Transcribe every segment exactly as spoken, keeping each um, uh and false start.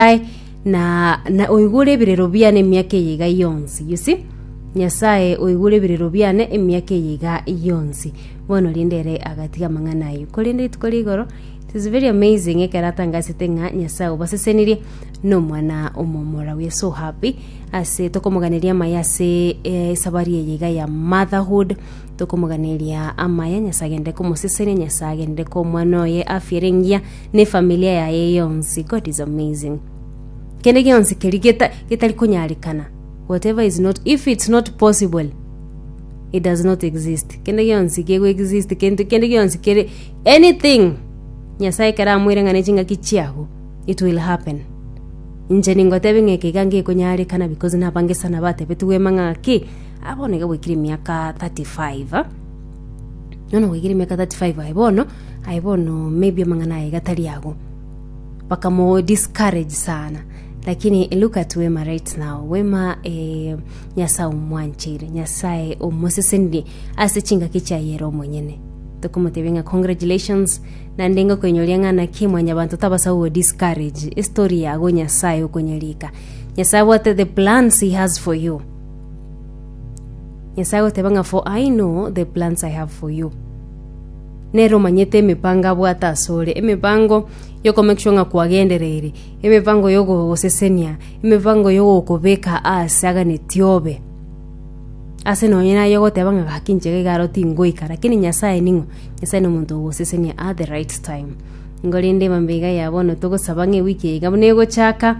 na na oigure birero biane emyaka yiga yonsi, you see Nyasaye oigure birero biane emyaka yiga yonsi bono lindere agatiga mangana yu kolinde tukoligoro. It is very amazing ekaratangasite nga Nyasaye obasesenirie no mwana omomora. We are so happy ase tokomoganiria mayase e, sabari yiga ya motherhood tokomoganiria amaya Nyasaye ngende ko museseni Nyasaye ngende ko mwana ye afirengia ne familia ya yonsi. God is amazing. Kende yonsi keligeta ketali konyalikana. Whatever is not, if it's not possible, it does not exist. Kende yonsi kego exist. Kende kende yonsi kere anything. Nyasaye kara mwire ngane chinga kichiago, it will happen. Nje ningote ngeke gange konyari kana because na bange sana bate betuwe manga ki abone ga wikiri miaka thirty-five. Ah? No no wikiri miaka thirty-five aibono, aibono maybe manga nae gatali yago. Baka mo discourage sana. Lakini look at Wema right now. Wema eh, Nyasaye umwanchire, Nyasaye umusesendi ase chinga kicha yero mwenyene. Tokumotebenga congratulations na ndengo kwenyolianga na kimwanya bantu tabasa uwe discourage story ya go Nyasaye ukonyolika. Nyasaye what the plans he has for you. Nyasaye otebanga for I know the plans I have for you. Nero manyete mipanga bwata sole emipango yoko make sure nga kuagenderere emipango yoko osesenia emipango yoko kobeka asaga netiobe ase no nyina yogo tebanga gakinje garo tingoika lakini Nyasaye ningo Nyasaye no muntu osesenia at the right time ngolinde mambiga yabono togo sabange wiki gabonego chaka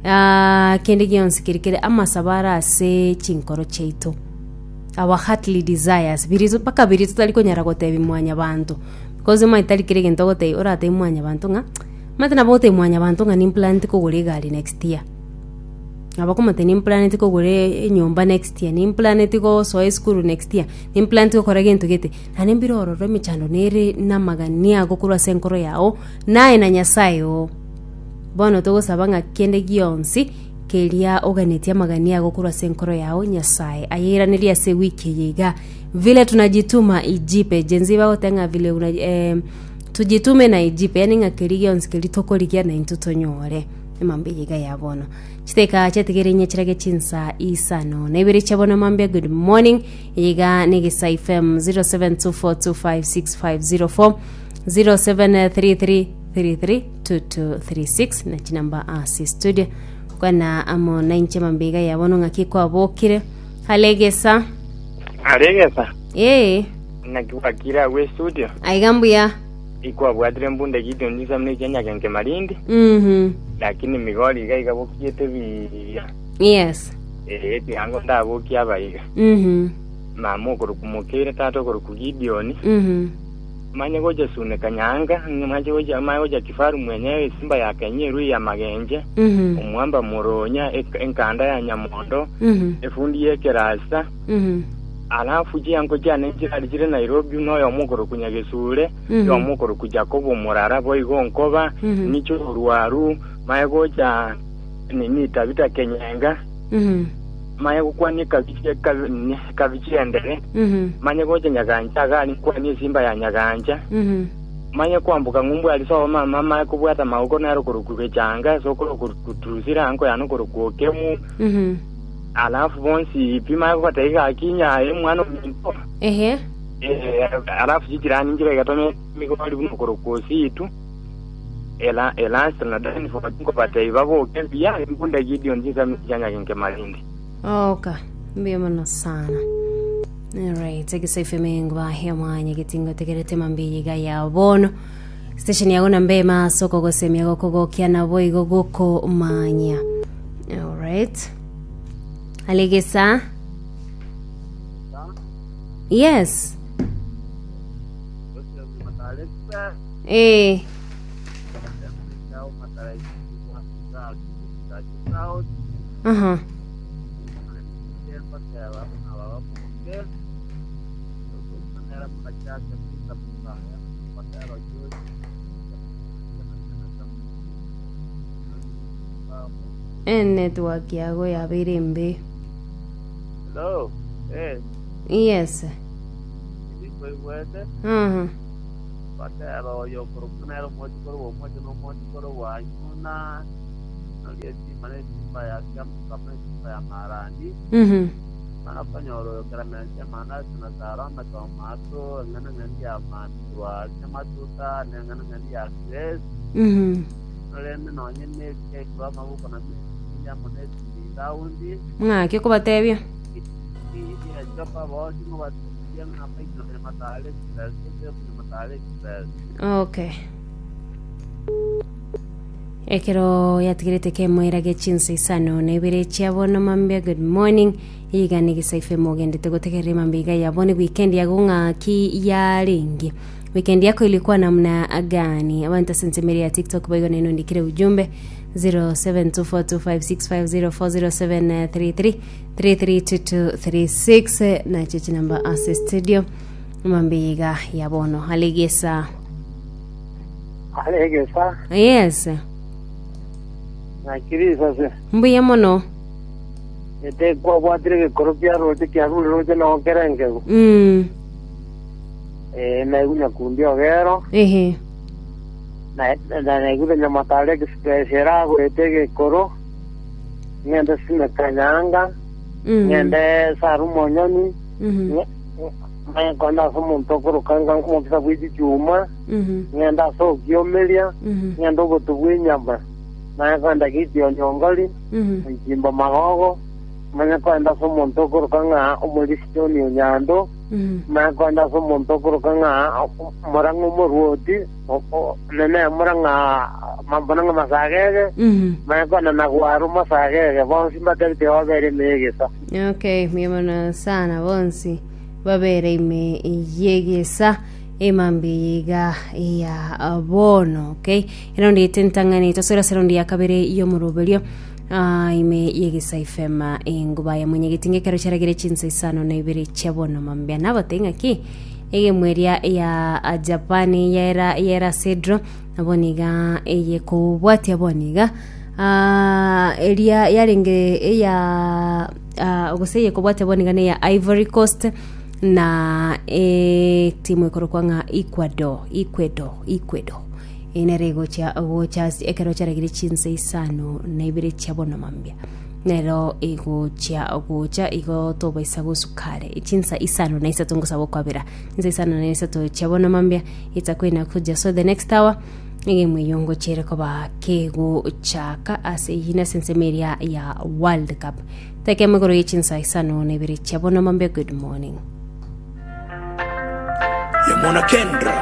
uh, kende gionsi kirikire amasabara ase chinkoro cheito our heartly desires birizo paka birizo taliko nyaragote bimwanya bantu because my talikire gentogote ora te mwanya bantu nga mate na bote mwanya bantu nga implant ko gure gali next year abako mate ni implant ko gure nyumba next year ni implant ko so school next year ni implant ko koragento gete na nembiro ororo michando nere na magania go kurwa senkoro yao nae na Nyasaye o bono togo sabanga kende gionsi kelia oganetia magania go kurwa senkoro yao Nyasaye ayiraniria se wiki yiga vile tunajituma ijipe jenziba gotenga vile una eh, tujitume na ijipe yani ngakirigia nsikeli tokolikia na intutonyore emambe yiga yabono chiteka chetigerinye chirage chinsa isano nebiri chabona mambe good morning yiga negisa F M zero seven two four two five six five zero four zero seven three three three three two two three six na chinamba asi studio kwana amo na inche mambiga yabono ngakiko abokire halegesa Aregesa. Eh. Nakiwakira we studio. Aigambuya. Iko bwadre mbunda gido ndisa mne Kenya kenke Malindi. Mhm. Lakini migoli ga igabokiete bi. Yes. Eh eti ango ndaboki abayiga. Mhm. Mamo kurukumukire tato kurukugidioni. Mhm. Manye goje sune kanyanga, manye goje amaye goje kifaru mwenyewe simba ya Kenyeru ya Magenje. Mhm. Omwamba muronya enkanda ya Nyamondo. Mhm. Efundi yekerasa. Mhm. Alafu jiango jane njira jire Nairobi no yo mukoro kunyagesure mm-hmm. yo mukoro kujakobo murara boigo nkoba mm-hmm. nicho ruwaru mayego ja nini tabita Kenyenga mhm mayego kwani kabiche kabiche endere mhm manyego ja Nyaganja gani kwani simba ya Nyaganja mhm manye kwambuka ngumbu aliso mama mama kubwata mauko naro kurukuke changa sokoro kuturuzira anko yano kurukokemu mhm alafu bonsi pima kwa taiga akinya e mwana mpo ehe eh alafu jikirani njira gatome mikoli buno korokosi tu ela ela sana dani fo ko batai babo kempia mbunda gideon jika mjanya kenke Malindi. Okay mbio mano sana. Alright, take safe mengo ba hemanya gitingo tegerete mambi ga ya bono station ya ona mbema soko gosemya goko kia na boy gogoko manya. Alright. Alegesa? Yes. Eh. Uh-huh. En network yago ya birembe. Hello. Eh. Yes. Iko iwete. Mhm. Bakero yo kurukuna ro moji koro moji no moji koro wa ikuna nalia chima na chima ya kiamu kama chima ya marandi Mhm. mana panyoro gramesia mana tunasara na tomato ngana ngani ya matwa chamatuta ngana ngani ya kres Mhm. nolene nonye ne ke kwa mabuko na ya moneti daundi Nga kyo kubatebya. idi ya chapa bosi mo batiya na pai na matale sel na matale sel. Okay. Ekero yatigirite ke mwira ge chinsa isano nebere chiabona mambia good morning igani gisaife mogendete gutegerera mambiga yabone weekend yagunga ki yaringi. Weekend yako ilikuwa namna gani? Abanta sensemeri ya TikTok bayo neno ndikire ujumbe zero seven two four two five six five zero four zero seven three three three three two two three six na chichi namba ase studio mambiga yabono haligesa. Haligesa? Yes. Nakiriza se. Mbuya mono. Ete kwa bwadire koropia rote kia rule rote na okerenge. Mm. Eh na una kundio gero. Ehe. Na na na gude nyama tale ke spesera go ete koro. Ngende sina kanyanga. Mhm. Ngende saru monyoni. Mhm. Maya kwanda somo ntokoro kanga mo kisa bwiti chuma. Mhm. Ngenda so kiomelia. Mhm. Ngendo go tuwe nyamba. Maya kwanda kiti onyongali. Mhm. Njimba magogo. Maya kwanda somo ntokoro kanga omulistoni onyando. Mhm. Maya kwanda somo ntokoro kanga morango moruoti. Nene moranga mambonanga masagege. Mhm. Maya kwanda nagwaru masagege. Bonsi mbakete wabere megesa. Okay, miyamana sana bonsi babere ime yegesa emambiga ya abono. Okay, irondi tentangani tosera serondi yakabere iyo muruberio uh, ime yegesa ifema inguba ya mwenye gitinge kero charagire chinsa isano na ibere chabono mambia nabatenga ki ege mweria ya Japani yera yera cedro aboniga eye kubwati aboniga uh, eria yarenge ya uh, ogoseye kubwati aboniga ne ya Ivory Coast na e timu ikorokwanga Ecuador Ecuador Ecuador inerego cha gocha ekero charagire chinse isano na ibere chabona mambia nero ego cha gocha igo toba isago sukare ichinsa isano na isa tungo sabo kwabira nze isano na isa to chabona mambia itakwena kuja so the next hour nge muyongo chere ko ba kego chaka ase hina sensemeria ya World Cup take megoro ichinsa isano na ibere chabona mambia good morning Yamona Kendra